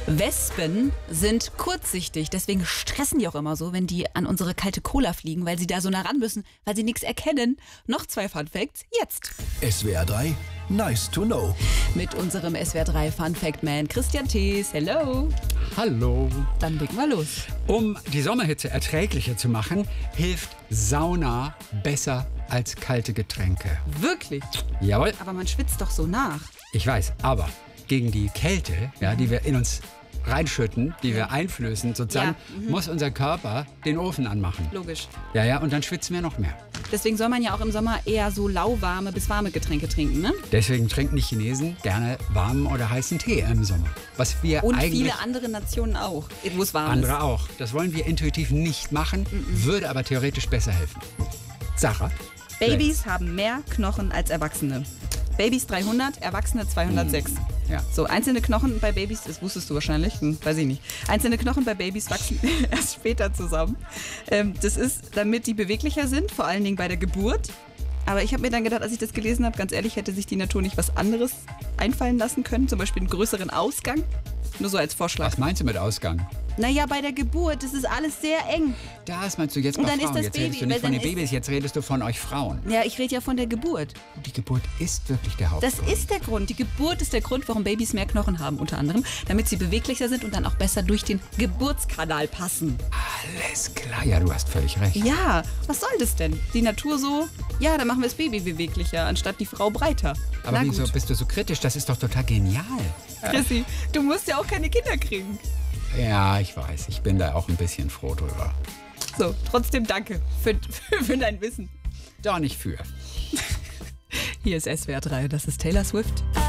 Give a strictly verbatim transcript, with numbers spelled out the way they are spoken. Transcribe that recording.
Wespen sind kurzsichtig, deswegen stressen die auch immer so, wenn die an unsere kalte Cola fliegen, weil sie da so nah ran müssen, weil sie nichts erkennen. Noch zwei Fun Facts jetzt. S W R drei, nice to know. Mit unserem S W R drei Fun Fact Man Christian Thees. Hello. Hallo. Dann legen wir los. Um die Sommerhitze erträglicher zu machen, hilft Sauna besser als kalte Getränke. Wirklich? Jawohl. Aber man schwitzt doch so nach. Ich weiß, aber gegen die Kälte, ja, die wir in uns reinschütten, die wir einflößen sozusagen, Ja, mhm. muss unser Körper den Ofen anmachen. Logisch. Ja, ja, und dann schwitzen wir noch mehr. Deswegen soll man ja auch im Sommer eher so lauwarme bis warme Getränke trinken, ne? Deswegen trinken die Chinesen gerne warmen oder heißen Tee im Sommer. Was wir Und eigentlich viele andere Nationen auch, wo es warm andere ist. auch. Das wollen wir intuitiv nicht machen, Mhm. würde aber theoretisch besser helfen. Sarah? Babys haben mehr Knochen als Erwachsene. Babys dreihundert, Erwachsene zweihundertsechs. Ja. So, einzelne Knochen bei Babys, das wusstest du wahrscheinlich, hm, weiß ich nicht. Einzelne Knochen bei Babys wachsen erst später zusammen. Ähm, das ist, damit die beweglicher sind, vor allen Dingen bei der Geburt. Aber ich habe mir dann gedacht, als ich das gelesen habe, ganz ehrlich, hätte sich die Natur nicht was anderes einfallen lassen können, zum Beispiel einen größeren Ausgang. Nur so als Vorschlag. Was meinst du mit Ausgang? Naja, bei der Geburt, das ist alles sehr eng. Das meinst du jetzt Und bei dann ist Frauen. das Jetzt Baby, redest du nicht weil von den dann ist- Babys, jetzt redest du von euch Frauen. Ja, ich rede ja von der Geburt. Die Geburt ist wirklich der Hauptgrund. Das ist der Grund. Die Geburt ist der Grund, warum Babys mehr Knochen haben, unter anderem, damit sie beweglicher sind und dann auch besser durch den Geburtskanal passen. Alles klar, ja, du hast völlig recht. Ja, was soll das denn? Die Natur so, ja, dann machen wir das Baby beweglicher, anstatt die Frau breiter. Aber Na wieso gut. bist du so kritisch? Das ist doch total genial. Chrissy, du musst ja auch keine Kinder kriegen. Ja, ich weiß. Ich bin da auch ein bisschen froh drüber. So, trotzdem danke für, für, für dein Wissen. Doch nicht für. Hier ist S W R drei, das ist Taylor Swift.